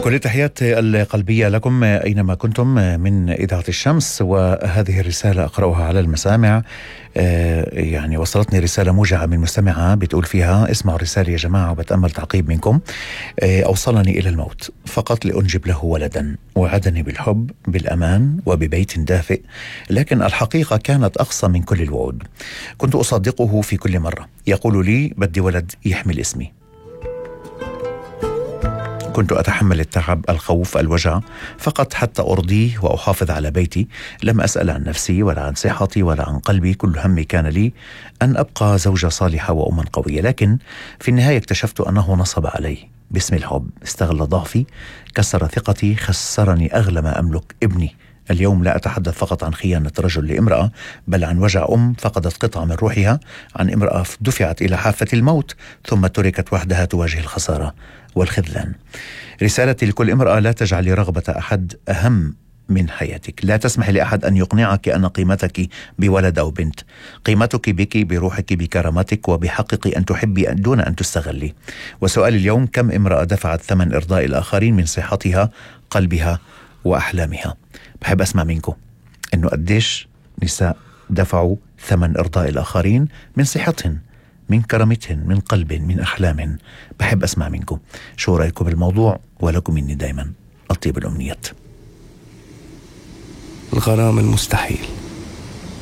كل التحيات القلبية لكم أينما كنتم من إذاعة الشمس. وهذه الرسالة أقرأها على المسامع. يعني وصلتني رسالة موجعة من مستمعة بتقول فيها: اسمعوا رسالة يا جماعة وبتأمل تعقيب منكم. أوصلني إلى الموت فقط لأنجب له ولدا، وعدني بالحب بالأمان وببيت دافئ، لكن الحقيقة كانت أقصى من كل الوعود. كنت أصدقه في كل مرة يقول لي بدي ولد يحمل اسمي. كنت أتحمل التعب، الخوف، الوجع فقط حتى أرضيه وأحافظ على بيتي. لم أسأل عن نفسي ولا عن صحتي ولا عن قلبي. كل همي كان لي أن أبقى زوجة صالحة وأما قوية، لكن في النهاية اكتشفت أنه نصب علي باسم الحب، استغل ضعفي، كسر ثقتي، خسرني أغلى ما أملك، ابني. اليوم لا أتحدث فقط عن خيانة رجل لامرأة، بل عن وجع فقدت قطعة من روحها، عن امرأة دفعت إلى حافة الموت ثم تركت وحدها تواجه الخسارة والخذلان. رسالتي لكل امرأة: لا تجعلي رغبة أحد أهم من حياتك. لا تسمحي لأحد أن يقنعك أن قيمتك بولد أو بنت. قيمتك بك، بروحك، بكرامتك، وبحقك أن تحبي دون أن تستغلي. وسؤال اليوم: كم امرأة دفعت ثمن إرضاء الآخرين من صحتها، قلبها، وأحلامها؟ بحب أسمع منكم أنه قديش نساء دفعوا ثمن إرضاء الآخرين من صحتهن، من كرامتهن، من قلب، من أحلام. بحب أسمع منكم شو رأيكم بالموضوع، ولكم مني دايما الطيب الأمنيات. الغرام المستحيل.